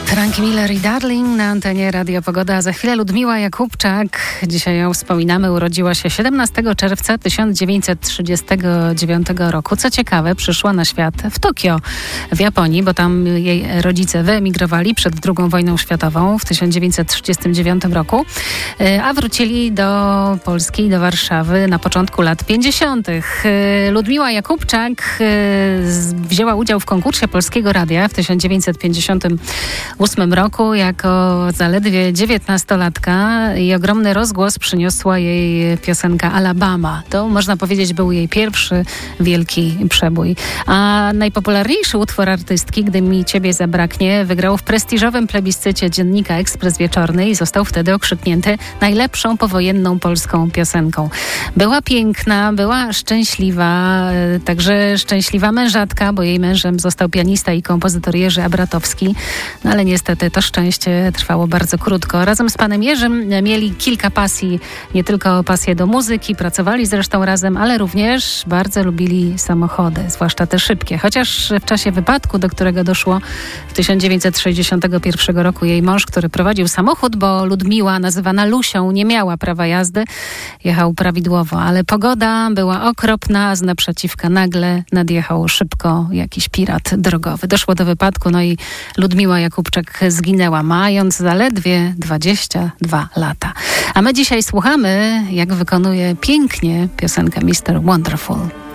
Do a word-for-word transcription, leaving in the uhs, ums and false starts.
Frankie Miller i Darling na antenie Radia Pogoda, a za chwilę Ludmiła Jakubczak. Dzisiaj ją wspominamy. Urodziła się siedemnastego czerwca tysiąc dziewięćset trzydziestego dziewiątego roku. Co ciekawe, przyszła na świat w Tokio, w Japonii, bo tam jej rodzice wyemigrowali przed drugą wojną światową w tysiąc dziewięćset trzydziestym dziewiątym roku, a wrócili do Polski i do Warszawy na początku lat pięćdziesiątych. Ludmiła Jakubczak wzięła udział w konkursie Polskiego Radia w tysiąc dziewięćset pięćdziesiątym ósmym roku jako zaledwie dziewiętnastolatka i ogromny rozgłos przyniosła jej piosenka Alabama. To można powiedzieć był jej pierwszy wielki przebój. A najpopularniejszy utwór artystki, Gdy mi ciebie zabraknie, wygrał w prestiżowym plebiscycie dziennika Ekspres Wieczorny i został wtedy okrzyknięty najlepszą powojenną polską piosenką. Była piękna, była szczęśliwa, także szczęśliwa mężatka, bo jej mężem został pianista i kompozytor Jerzy Abratowski. No ale niestety to szczęście trwało bardzo krótko. Razem z panem Jerzym mieli kilka pasji, nie tylko pasję do muzyki, pracowali zresztą razem, ale również bardzo lubili samochody, zwłaszcza te szybkie. Chociaż w czasie wypadku, do którego doszło w tysiąc dziewięćset sześćdziesiątym pierwszym roku, jej mąż, który prowadził samochód, bo Ludmiła, nazywana Lusią, nie miała prawa jazdy, jechał prawidłowo, ale pogoda była okropna, a z naprzeciwka nagle nadjechał szybko jakiś pirat drogowy. Doszło do wypadku, no i Ludmiła Jakubczak zginęła, mając zaledwie dwadzieścia dwa lata. A my dzisiaj słuchamy, jak wykonuje pięknie piosenkę mister Wonderful.